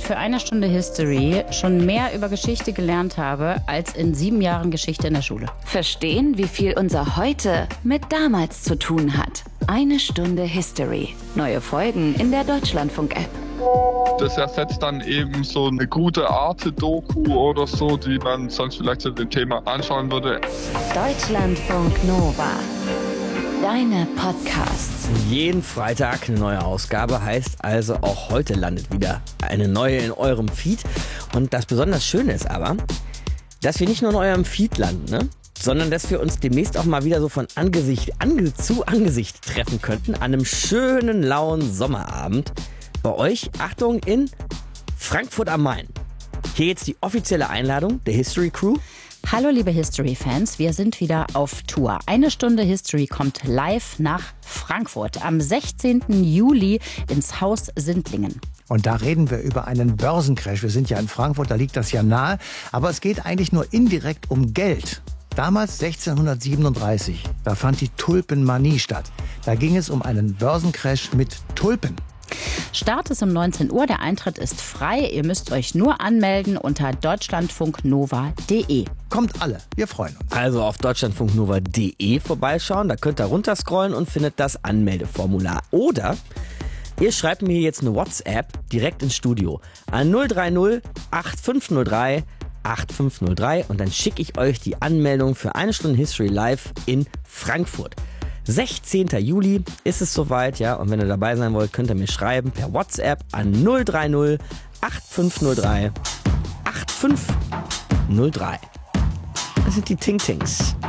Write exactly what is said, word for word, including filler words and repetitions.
für eine Stunde History schon mehr über Geschichte gelernt habe, als in sieben Jahren Geschichte in der Schule. Verstehen, wie viel unser Heute mit damals zu tun hat. Eine Stunde History. Neue Folgen in der Deutschlandfunk-App. Das ersetzt dann eben so eine gute Arte-Doku oder so, die man sonst vielleicht zu dem Thema anschauen würde. Deutschlandfunk Nova. Deine Podcasts. Jeden Freitag eine neue Ausgabe, heißt also auch heute landet wieder eine neue in eurem Feed. Und das besonders Schöne ist aber, dass wir nicht nur in eurem Feed landen, ne? sondern dass wir uns demnächst auch mal wieder so von Angesicht ange, zu Angesicht treffen könnten an einem schönen, lauen Sommerabend. Bei euch, Achtung, in Frankfurt am Main. Hier jetzt die offizielle Einladung der History Crew. Hallo liebe History-Fans, wir sind wieder auf Tour. Eine Stunde History kommt live nach Frankfurt am sechzehnten Juli ins Haus Sindlingen. Und da reden wir über einen Börsencrash. Wir sind ja in Frankfurt, da liegt das ja nahe. Aber es geht eigentlich nur indirekt um Geld. Damals sechzehnhundertsiebenunddreißig, da fand die Tulpenmanie statt. Da ging es um einen Börsencrash mit Tulpen. Start ist um neunzehn Uhr, der Eintritt ist frei. Ihr müsst euch nur anmelden unter deutschlandfunknova punkt de. Kommt alle, wir freuen uns. Also auf deutschlandfunknova punkt de vorbeischauen, da könnt ihr runterscrollen und findet das Anmeldeformular. Oder ihr schreibt mir jetzt eine WhatsApp direkt ins Studio an null drei null acht fünf null drei acht fünf null drei und dann schicke ich euch die Anmeldung für eine Stunde History Live in Frankfurt. sechzehnten Juli ist es soweit, ja, und wenn ihr dabei sein wollt, könnt ihr mir schreiben per WhatsApp an null drei null acht fünf null drei acht fünf null drei. Das sind die Ting Tings.